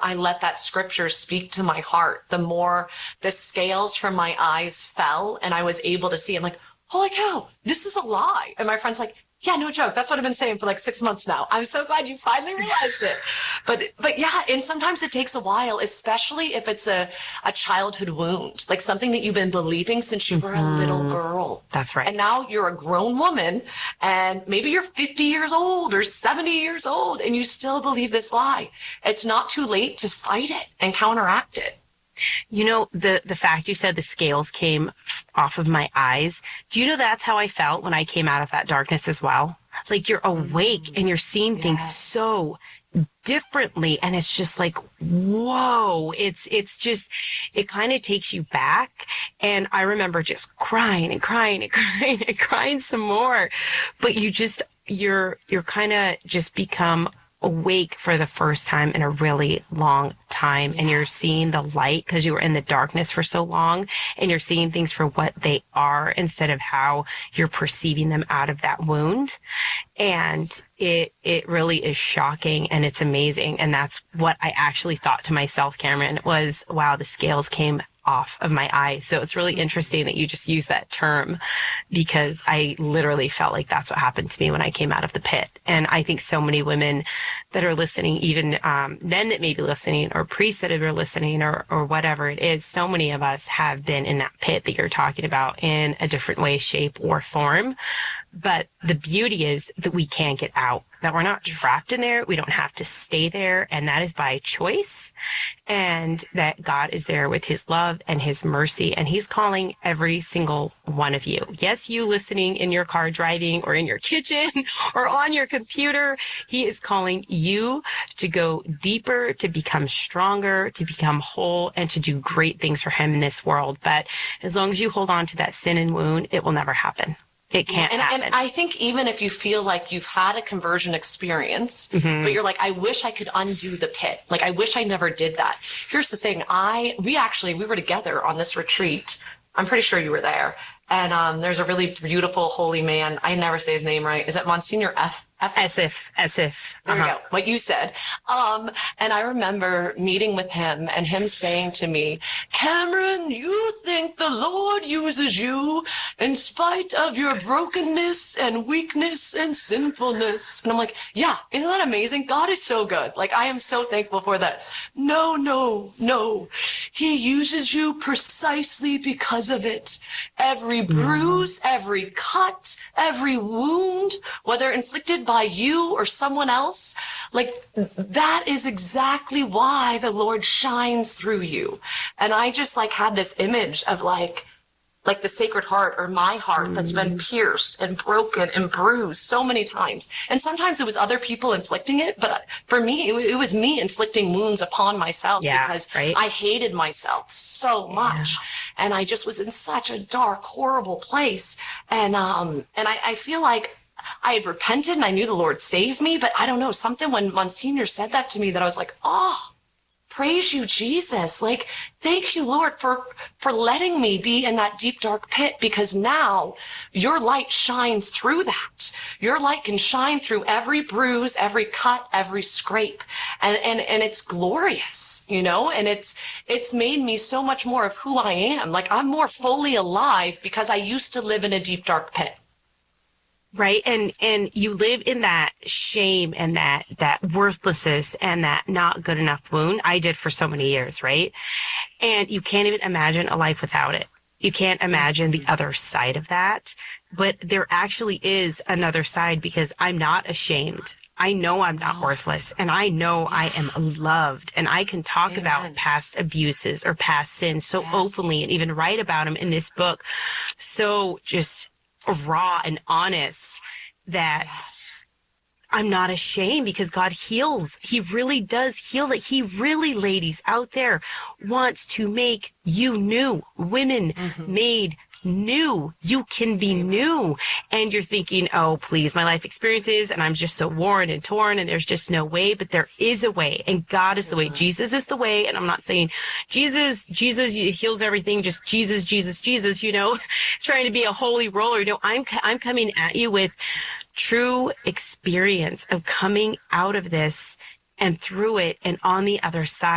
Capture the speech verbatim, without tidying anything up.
I let that scripture speak to my heart, the more the scales from my eyes fell and I was able to see. I'm like, holy cow, this is a lie. And my friend's like, yeah, no joke. That's what I've been saying for like six months now. I'm so glad you finally realized it. But, but yeah, and sometimes it takes a while, especially if it's a, a childhood wound, like something that you've been believing since you were a little girl. That's right. And now you're a grown woman and maybe you're fifty years old or seventy years old and you still believe this lie. It's not too late to fight it and counteract it. You know, the, the fact you said the scales came off of my eyes, do you know that's how I felt when I came out of that darkness as well? Like you're awake mm-hmm. and you're seeing things yes. so differently. And it's just like, whoa, it's, it's just, it kind of takes you back. And I remember just crying and crying and crying and crying some more. But you just, you're, you're kind of just become awake for the first time in a really long time. And you're seeing the light because you were in the darkness for so long, and you're seeing things for what they are instead of how you're perceiving them out of that wound. And it, it really is shocking and it's amazing. And that's what I actually thought to myself, Cameron, was, wow, the scales came off of my eyes. So it's really interesting that you just use that term, because I literally felt like that's what happened to me when I came out of the pit. And I think so many women that are listening, even um, men that may be listening, or priests that are listening, or, or whatever it is, so many of us have been in that pit that you're talking about in a different way, shape, or form. But the beauty is that we can't get out, that we're not trapped in there. We don't have to stay there. And that is by choice. And that God is there with his love and his mercy. And he's calling every single one of you. Yes, you listening in your car driving, or in your kitchen, or on your computer. He is calling you to go deeper, to become stronger, to become whole, and to do great things for him in this world. But as long as you hold on to that sin and wound, it will never happen. It can't and, happen. And I think even if you feel like you've had a conversion experience, mm-hmm. but you're like, I wish I could undo the pit. Like, I wish I never did that. Here's the thing. I, we actually, we were together on this retreat. I'm pretty sure you were there. And um, there's a really beautiful, holy man. I never say his name right. Is it Monsignor F? F- as if, as if. There uh-huh. we go. What you said. Um, and I remember meeting with him and him saying to me, Cameron, you think the Lord uses you in spite of your brokenness and weakness and sinfulness. And I'm like, yeah, isn't that amazing? God is so good. Like, I am so thankful for that. No, no, no. He uses you precisely because of it. Every bruise, every cut, every wound, whether inflicted by you or someone else, like, that is exactly why the Lord shines through you. And I just like had this image of like, like the Sacred Heart, or my heart that's been pierced and broken and bruised so many times. And sometimes it was other people inflicting it, but for me, it, it was me inflicting wounds upon myself yeah, because right? I hated myself so much. Yeah. And I just was in such a dark, horrible place. And, um, and I, I feel like I had repented and I knew the Lord saved me, but I don't know, something when Monsignor said that to me that I was like, oh, praise you, Jesus. Like, thank you, Lord, for, for letting me be in that deep, dark pit, because now your light shines through that. Your light can shine through every bruise, every cut, every scrape. And, and, and it's glorious, you know, and it's, it's made me so much more of who I am. Like, I'm more fully alive because I used to live in a deep, dark pit. Right. And, and you live in that shame and that, that worthlessness and that not good enough wound. I did for so many years. Right. And you can't even imagine a life without it. You can't imagine the other side of that, but there actually is another side, because I'm not ashamed. I know I'm not worthless, and I know I am loved, and I can talk Amen. About past abuses or past sins so yes. openly, and even write about them in this book. So just raw and honest that yes. I'm not ashamed, because God heals. He really does heal. That He really, ladies out there, wants to make you new. Women mm-hmm. made new. You can be Amen. New. And you're thinking, oh, please, my life experiences, and I'm just so worn and torn, and there's just no way. But there is a way, and God is the way. Jesus is the way. And I'm not saying Jesus, Jesus heals everything, just Jesus, Jesus, Jesus, you know, trying to be a holy roller. No, I'm, I'm coming at you with true experience of coming out of this and through it and on the other side.